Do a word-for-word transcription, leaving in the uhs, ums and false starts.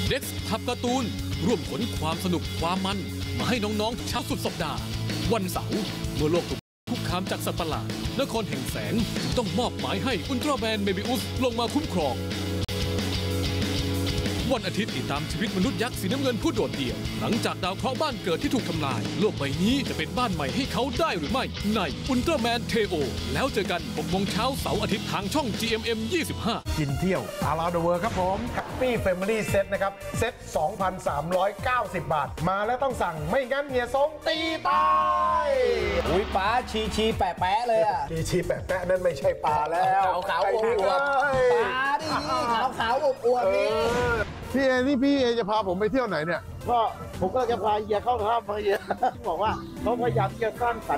เด็กทับการ์ตูนร่วมขนความสนุกความมันมาให้น้องๆเช้าสุดสัปดาห์วันเสาร์เมื่อโลกถูกคุกคามจากสัตว์ประหลาดนครแห่งแสงต้องมอบหมายให้อุลตร้าแมนเมบิอุสลงมาคุ้มครองวันอาทิตย์ติดตามชีวิตมนุษย์ยักษ์สีน้ำเงินผู้โดดเดี่ยวหลังจากดาวเคราะห์บ้านเกิดที่ถูกทำลายโลกใบนี้จะเป็นบ้านใหม่ให้เขาได้หรือไม่ในอุลตร้าแมนเทโอแล้วเจอกันหกโมงเช้าเสาร์อาทิตย์ทางช่อง จี เอ็ม เอ็ม ยี่สิบห้ากินเที่ยว Around the World ครับผม Happy Family Set นะครับ เซ็ต สองพันสามร้อยเก้าสิบ บาท มาแล้วต้องสั่งไม่งั้นเมียทรงตีตายอุ้ยป้าชีชีแปะแปะเลยอ่ะชีชีแปะแปะนั่นไม่ใช่ปลาแล้วขาวขาวอวบปลาดิขาวขาวอวบอวบนี่พี่เอนี่พี่เอจะพาผมไปเที่ยวไหนเนี่ยก็ผมก็จะพาเฮียเข้าถ้ำมาเฮียบอกว่าเขาพยายามจะสร้างสรรค์